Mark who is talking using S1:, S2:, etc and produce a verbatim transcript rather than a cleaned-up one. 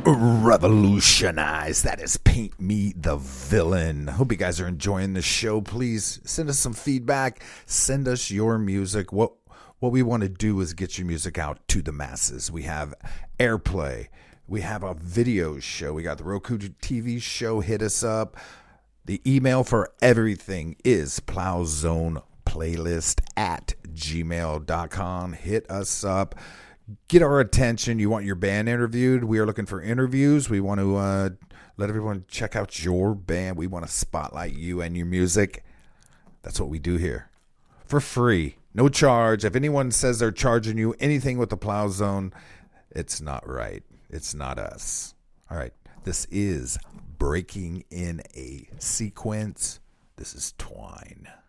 S1: revolutionize. That is Paint Me the Villain. Hope you guys are enjoying the show. Please send us some feedback. Send us your music. What what we want to do is get your music out to the masses. We have airplay. We have a video show. We got the Roku T V show. Hit us up. The email for everything is plowzoneplaylist at gmail dot com. Hit us up. Get our attention. You want your band interviewed? We are looking for interviews. We want to uh, let everyone check out your band. We want to spotlight you and your music. That's what we do here. For free. No charge. If anyone says they're charging you anything with the Plow Zone, it's not right. It's not us. All right. This is Breaking in a Sequence. This is Twine.